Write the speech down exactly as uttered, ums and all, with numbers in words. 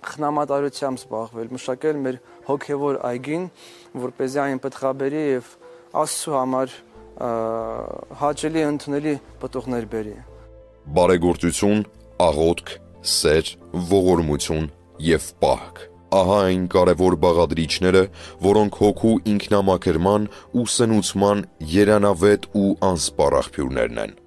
խնամատարությամբ զբաղվել, մշակել մեր հոգևոր այգին, որպեսզի այն պտղաբերի եւ Աստծո համար հաճելի ընդունելի պտուղներ բերի։ Բարեգործություն, աղոթք, սեր, ողորմություն եւ պահք։ Ահա այն կարևոր բաղադրիչները, որոնք հոգու ինքնամաքրման ու սնուցման երանավետ ու անսպառ աղբյուրներն են։